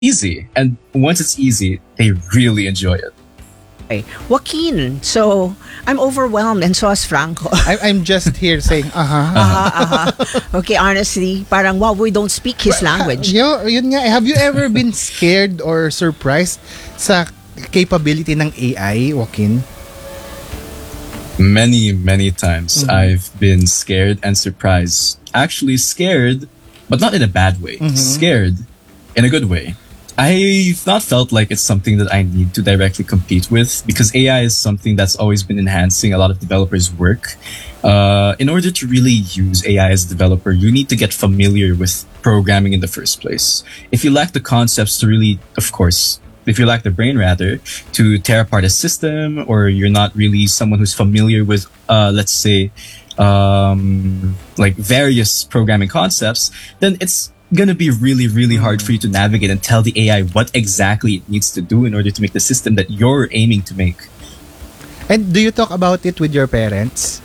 easy. And once it's easy, they really enjoy it. Okay. Joaquin, so I'm overwhelmed and so is Franco. I'm just here saying, Okay, honestly, parang wow, we don't speak his language. Yun nga, have you ever been scared or surprised sa capability ng AI, Joaquin? Many, many times I've been scared and surprised. Actually scared, but not in a bad way. Scared in a good way. I've not felt like it's something that I need to directly compete with because AI is something that's always been enhancing a lot of developers' work. In order to really use AI as a developer, you need to get familiar with programming in the first place. If you lack the concepts to really, of course, if you lack the brain rather, to tear apart a system, or you're not really someone who's familiar with, let's say, like various programming concepts, then it's gonna be really, really hard for you to navigate and tell the AI what exactly it needs to do in order to make the system that you're aiming to make. And do you talk about it with your parents?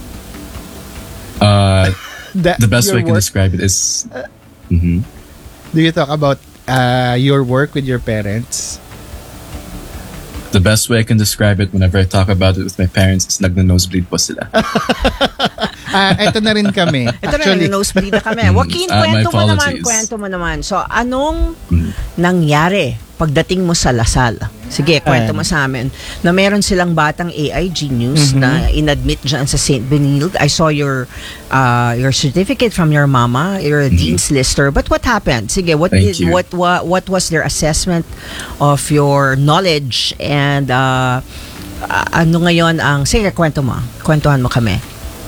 The best way I can describe it is... Do you talk about your work with your parents? The best way I can describe it whenever I talk about it with my parents is nagna-nosebleed po sila. Ito na rin kami. Ito na, nosebleed na kami. Joaquin, kwento mo naman. So, anong nangyari pagdating mo sa Lasal? Sige, kwento mo sa amin. Na meron silang batang AI genius na inadmit dyan sa St. Benilde. I saw your certificate from your mama, your dean's lister. But what happened? Sige, what was their assessment of your knowledge and ano ngayon ang... Sige, kwentuhan mo kami.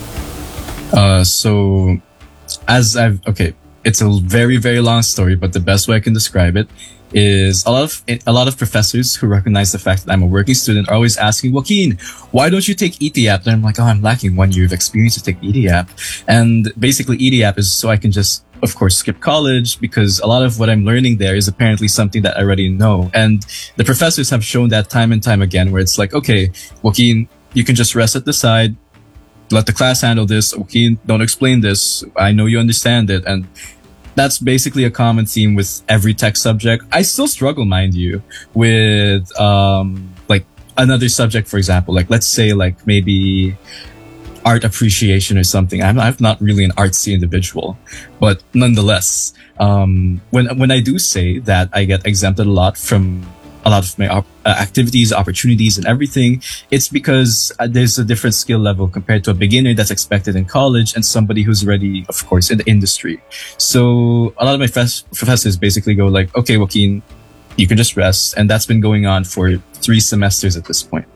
So, it's a very, very long story, but the best way I can describe it is a lot of professors who recognize the fact that I'm a working student are always asking, Joaquin, why don't you take ETAP? And I'm like, I'm lacking 1 year of experience to take ETAP. And basically ETAP is so I can just, of course, skip college because a lot of what I'm learning there is apparently something that I already know. And the professors have shown that time and time again where it's like, okay, Joaquin, you can just rest at the side. Let the class handle this. Okay, don't explain this. I know you understand it. And that's basically a common theme with every tech subject. I still struggle, mind you, with like another subject, for example, like let's say like maybe art appreciation or something. I'm not really an artsy individual, but nonetheless, when I do say that I get exempted a lot from a lot of my activities, opportunities, and everything, it's because there's a different skill level compared to a beginner that's expected in college and somebody who's already, of course, in the industry. So a lot of my professors basically go like, okay, Joaquin, you can just rest. And that's been going on for 3 semesters at this point.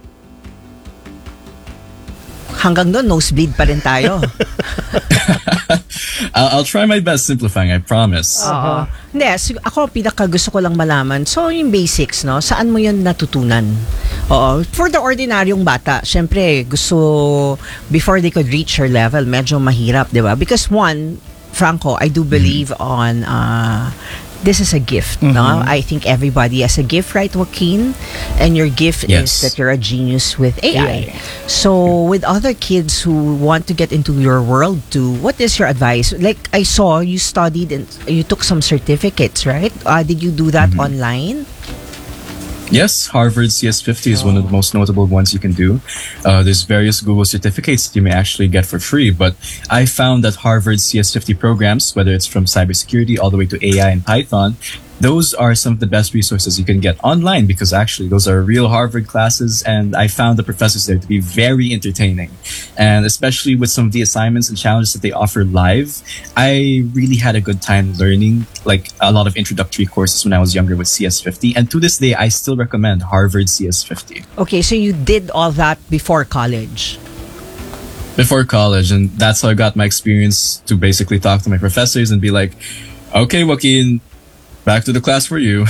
Hanggang doon, nosebleed pa rin tayo. I'll try my best simplifying, I promise. Hindi, ako pinaka gusto ko lang malaman. So, yung basics, no? Saan mo yun natutunan? For the ordinaryong bata, syempre, gusto, before they could reach your level, medyo mahirap, di ba? Because one, Franco, I do believe on this is a gift, no? I think everybody has a gift, right, Joaquin? And your gift is that you're a genius with AI. So, with other kids who want to get into your world too, what is your advice? Like, I saw you studied and you took some certificates, right? Did you do that online? Yes, Harvard CS50 is one of the most notable ones you can do. There's various Google certificates that you may actually get for free, but I found that Harvard CS50 programs, whether it's from cybersecurity all the way to AI and Python, those are some of the best resources you can get online because actually those are real Harvard classes, and I found the professors there to be very entertaining. And especially with some of the assignments and challenges that they offer live, I really had a good time learning like a lot of introductory courses when I was younger with CS50. And to this day, I still recommend Harvard CS50. Okay, so you did all that before college? Before college, and that's how I got my experience to basically talk to my professors and be like, okay, Joaquin, back to the class for you.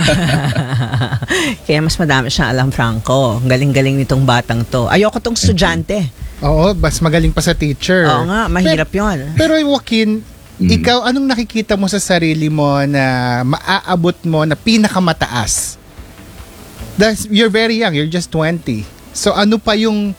Kaya mas madami siya alam, Franco. Galing-galing nitong batang to. Ayoko tong estudyante. Oo, mas magaling pa sa teacher. Oo nga, mahirap yun. Pero Joaquin, ikaw, anong nakikita mo sa sarili mo na maaabot mo na pinakamataas? You're very young, you're just 20. So ano pa yung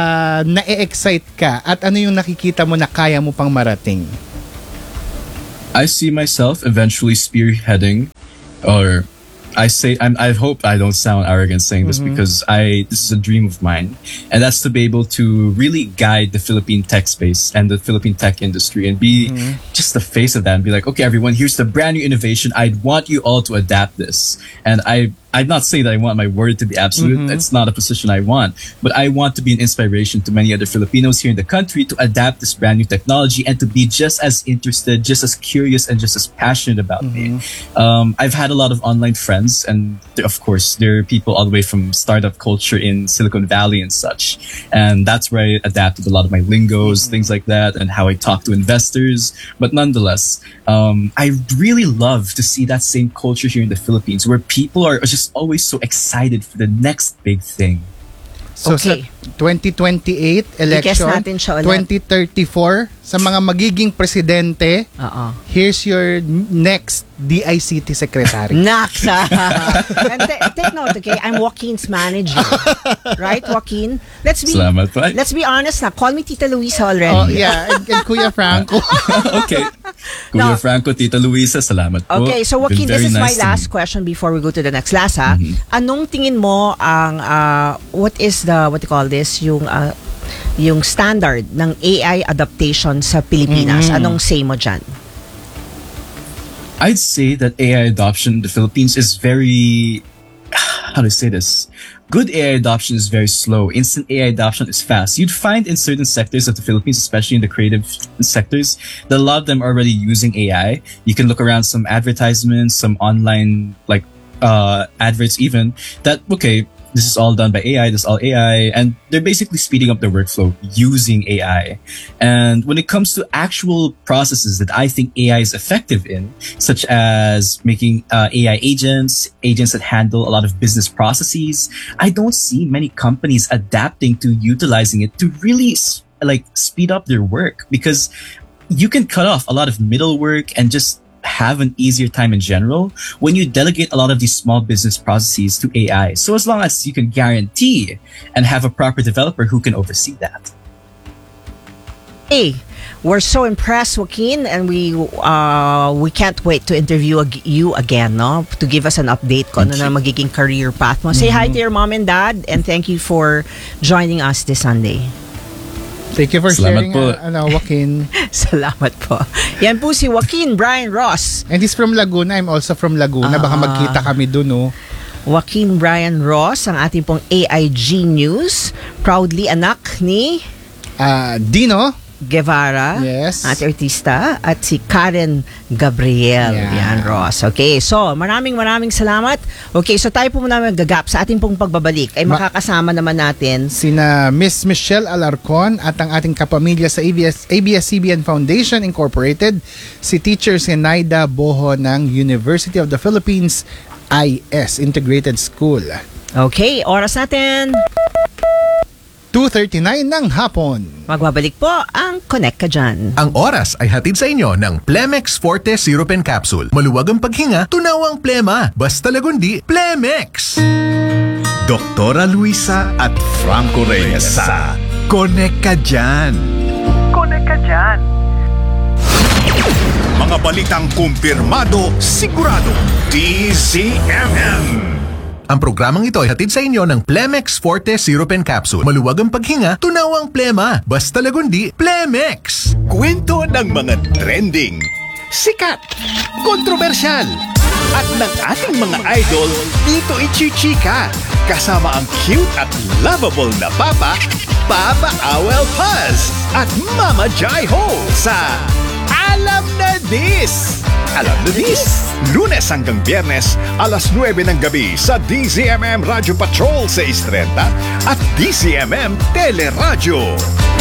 na-excite ka at ano yung nakikita mo na kaya mo pang marating? I see myself eventually spearheading, or I hope I don't sound arrogant saying this because this is a dream of mine, and that's to be able to really guide the Philippine tech space and the Philippine tech industry and be just the face of that and be like, okay, everyone, here's the brand new innovation. I want you all to adapt this. And I'm not saying that I want my word to be absolute. That's not a position I want. But I want to be an inspiration to many other Filipinos here in the country to adapt this brand new technology and to be just as interested, just as curious, and just as passionate about it. I've had a lot of online friends, and of course, there are people all the way from startup culture in Silicon Valley and such. And that's where I adapted a lot of my lingos, things like that, and how I talk to investors. But nonetheless, I really love to see that same culture here in the Philippines where people are just always so excited for the next big thing. So Okay. sa 2028 election, natin siya ulit. 2034, sa mga magiging presidente, Oo. here's your next DICT secretary. Naksa. And take note, okay? I'm Joaquin's manager. Right, Joaquin? Salamat po. Let's be honest na. Call me Tita Luisa already. Oh, yeah. And Kuya Franco. Okay. No. Kuya Franco, Tita Luisa, salamat po. Okay, so Been Joaquin, this very is my nice to last meet. question before we go to the next class, ha? Anong tingin mo ang, what you call this, yung standard ng AI adaptation sa Pilipinas? Anong say mo dyan? I'd say that AI adoption in the Philippines is very, how to say this? Good AI adoption is very slow. Instant AI adoption is fast. You'd find in certain sectors of the Philippines, especially in the creative sectors, that a lot of them are already using AI. You can look around some advertisements, some online adverts even, that, okay, this is all done by AI, this is all AI, and they're basically speeding up their workflow using AI. And when it comes to actual processes that I think AI is effective in, such as making AI agents that handle a lot of business processes, I don't see many companies adapting to utilizing it to really speed up their work, because you can cut off a lot of middle work and just have an easier time in general when you delegate a lot of these small business processes to AI. So as long as you can guarantee and have a proper developer who can oversee that. Hey, we're so impressed, Joaquin, and we can't wait to interview you again, no? To give us an update kung ano na magiging career path mo. Say hi to your mom and dad, and thank you for joining us this Sunday. Thank you for sharing, Salamat po. Joaquin. Salamat po. Yan po si Joaquin Brian Ross. And he's from Laguna. I'm also from Laguna. Baka magkita kami dun, no? Joaquin Brian Ross, ang ating pong AIG News. Proudly anak ni Dino Guevara, Yes. at artista, at si Karen Gabriel. Yeah. Yan, Ross. Okay, so maraming salamat. Okay, so tayo po muna magagap sa ating pong pagbabalik. Ay makakasama naman natin sina Miss Michelle Alarcon at ang ating kapamilya sa ABS-CBN Foundation Incorporated, si Teacher Zenaida Boho ng University of the Philippines IS Integrated School. Okay, oras natin. 2:39 ng hapon. Magbabalik po ang Connect Ka Dyan. Ang oras ay hatid sa inyo ng Plemex Forte Syrup and Capsule. Maluwag ang paghinga, tunaw ang plema. Basta lagundi, Plemex! Doktora Luisa at Franco Reyes sa Connect Ka Dyan. Connect ka dyan. Mga balitang kumpirmado, sigurado, DZMM. Ang programang ito ay hatid sa inyo ng Plemex Forte Syrup and Capsule. Maluwag ang paghinga, tunaw ang plema. Basta lagundi, Plemex! Kwento ng mga trending, sikat, kontrobersyal, at ng ating mga idol dito ichichika. Kasama ang cute at lovable na Papa Awel Paz at Mama Jai Ho sa Alam na This! Alam na This! Lunes hanggang Biyernes, alas 9 ng gabi sa DZMM Radio Patrol sa 6:30 at DZMM Teleradyo.